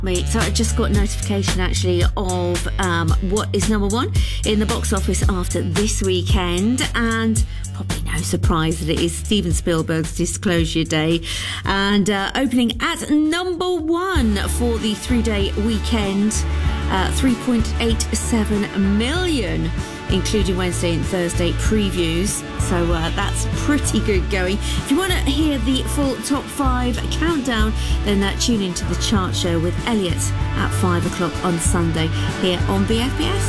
So I just got notification actually of what is number one in the box office after this weekend, and probably no surprise that it is Steven Spielberg's Disclosure Day, and opening at number one for the 3-day weekend, 3.87 million, including Wednesday and Thursday previews. So that's pretty good going. If you want to hear the full top 5 countdown, then tune into the chart show with Elliot at 5 o'clock on Sunday here on BFBS.